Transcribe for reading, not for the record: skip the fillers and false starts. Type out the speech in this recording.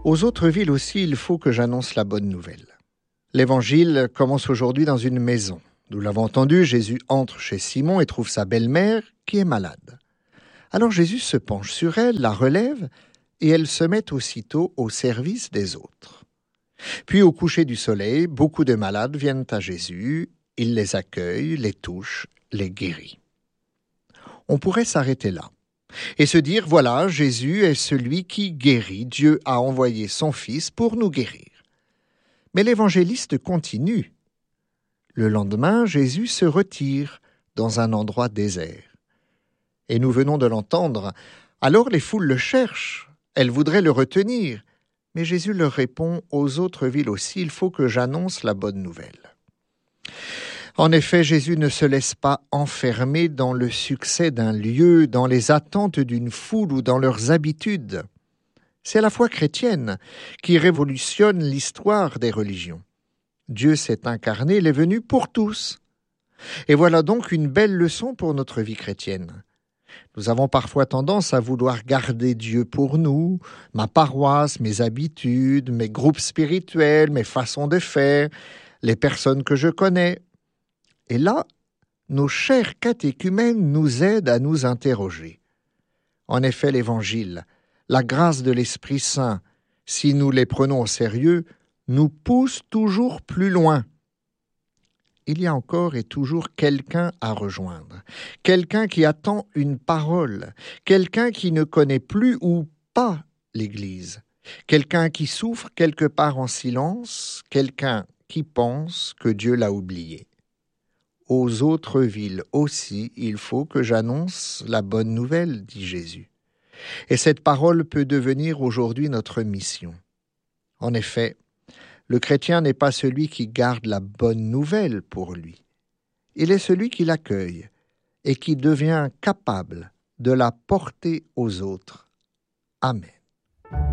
Aux autres villes aussi, il faut que j'annonce la bonne nouvelle. L'évangile commence aujourd'hui dans une maison. Nous l'avons entendu, Jésus entre chez Simon et trouve sa belle-mère qui est malade. Alors Jésus se penche sur elle, la relève, et elle se met aussitôt au service des autres. Puis au coucher du soleil, beaucoup de malades viennent à Jésus, il les accueille, les touche, les guérit. On pourrait s'arrêter là et se dire, voilà, Jésus est celui qui guérit, Dieu a envoyé son Fils pour nous guérir. Mais l'évangéliste continue. Le lendemain, Jésus se retire dans un endroit désert. Et nous venons de l'entendre. Alors les foules le cherchent, elles voudraient le retenir. Mais Jésus leur répond, aux autres villes aussi, il faut que j'annonce la bonne nouvelle. En effet, Jésus ne se laisse pas enfermer dans le succès d'un lieu, dans les attentes d'une foule ou dans leurs habitudes. C'est la foi chrétienne qui révolutionne l'histoire des religions. Dieu s'est incarné, il est venu pour tous. Et voilà donc une belle leçon pour notre vie chrétienne. Nous avons parfois tendance à vouloir garder Dieu pour nous, ma paroisse, mes habitudes, mes groupes spirituels, mes façons de faire, les personnes que je connais. Et là, nos chers catéchumènes nous aident à nous interroger. En effet, l'Évangile, la grâce de l'Esprit Saint, si nous les prenons au sérieux, nous pousse toujours plus loin. Il y a encore et toujours quelqu'un à rejoindre, quelqu'un qui attend une parole, quelqu'un qui ne connaît plus ou pas l'Église, quelqu'un qui souffre quelque part en silence, quelqu'un qui pense que Dieu l'a oublié. Aux autres villes aussi, il faut que j'annonce la bonne nouvelle, dit Jésus. Et cette parole peut devenir aujourd'hui notre mission. En effet, le chrétien n'est pas celui qui garde la bonne nouvelle pour lui. Il est celui qui l'accueille et qui devient capable de la porter aux autres. Amen.